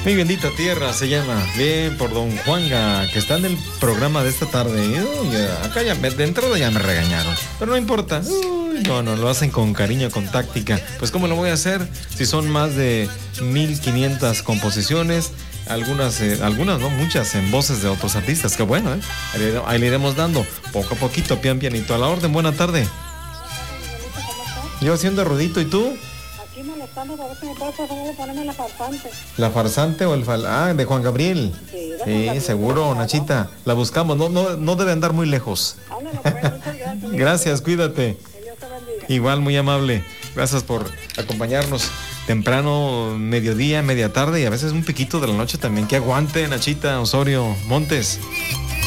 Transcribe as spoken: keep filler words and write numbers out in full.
Mi bendita tierra se llama. Bien por don Juanga, que está en el programa de esta tarde. Uy, acá ya me, de entrada ya me regañaron, pero no importa. Uy, no, no, lo hacen con cariño, con táctica. Pues ¿cómo lo voy a hacer? Si son más de mil quinientas composiciones, algunas, eh, algunas, no muchas, en voces de otros artistas. Qué bueno, ¿eh? Ahí, ahí le iremos dando poco a poquito, pian pianito. A la orden, buena tarde. Yo haciendo rudito, ¿y tú? Aquí molestando para ver si me puedes ponerme la farsante. ¿La farsante o el fal... Ah, de Juan Gabriel? Sí, de Juan Sí, Gabriel, seguro, claro. Nachita. La buscamos, no, no, no debe andar muy lejos. Ándale, pues, muchas gracias. Gracias, cuídate. Que Dios te bendiga. Igual, muy amable. Gracias por acompañarnos temprano, mediodía, media tarde y a veces un piquito de la noche también. Que aguante, Nachita, Osorio, Montes.